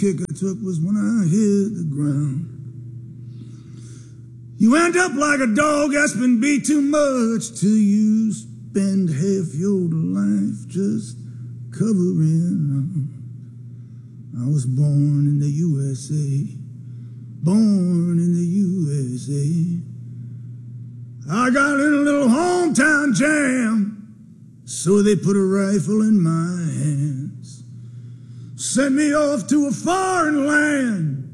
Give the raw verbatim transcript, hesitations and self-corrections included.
kick I took was when I hit the ground. You end up like a dog that's been beat too much till you spend half your life just covering up. I was born in the U S A, born in the U S A. I got in a little hometown jam, so they put a rifle in my hands, sent me off to a foreign land